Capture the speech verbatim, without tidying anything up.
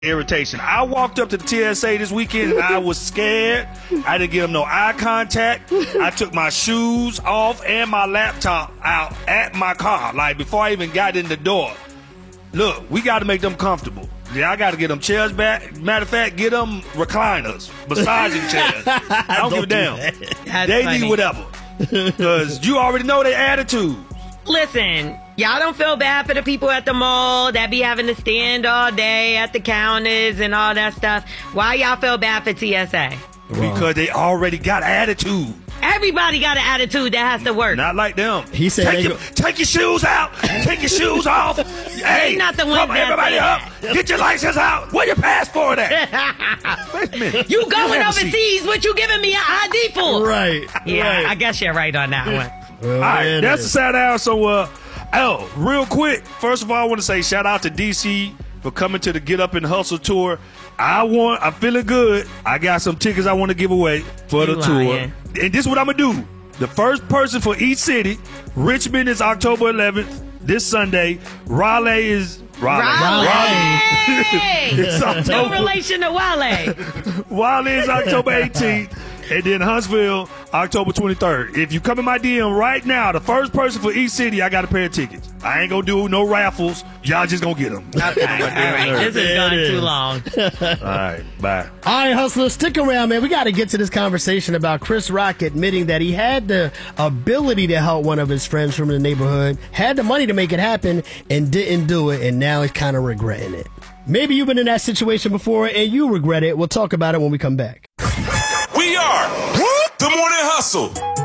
irritation. I walked up to the T S A this weekend and I was scared. I didn't give them no eye contact. I took my shoes off and my laptop out at my car, like before I even got in the door. Look, we got to make them comfortable. Yeah, I got to get them chairs back. Matter of fact, get them recliners, massaging chairs. I don't, don't give a damn. They funny. Need whatever. Because you already know their attitude. Listen, y'all don't feel bad for the people at the mall that be having to stand all day at the counters and all that stuff. Why y'all feel bad for T S A? Because they already got attitude. Everybody got an attitude that has to work. Not like them. He said, take, your, take your shoes out. Take your shoes off. Hey, not the ones come on, that everybody up. That. Get your license out. Where your passport at? Wait a minute. You going overseas? What you giving me an I D for? Right. Yeah, right. I guess you're right on that one. Well, all right, that's the side out. So, uh, oh, real quick. First of all, I want to say shout out to D C for coming to the Get Up and Hustle tour. I want. I'm feeling good. I got some tickets I want to give away for you the lying. tour. And this is what I'm gonna do. The first person for each city. Richmond is October eleventh. This Sunday. Raleigh is Raleigh. Raleigh. Raleigh. It's October. No relation to Wale. Wale is October eighteenth. And then Huntsville, October twenty-third. If you come in my D M right now, the first person for each city, I got a pair of tickets. I ain't going to do no raffles. Y'all just going to get them. Okay, all right. This has gone too long. All right, bye. All right, hustlers, stick around, man. We got to get to this conversation about Chris Rock admitting that he had the ability to help one of his friends from the neighborhood, had the money to make it happen, and didn't do it, and now he's kind of regretting it. Maybe you've been in that situation before, and you regret it. We'll talk about it when we come back. We are The Morning Hustle.